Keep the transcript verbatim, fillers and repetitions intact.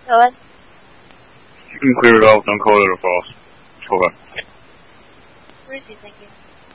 Go ahead. You can clear it off, don't call it a false. Okay. Where is he, thank you?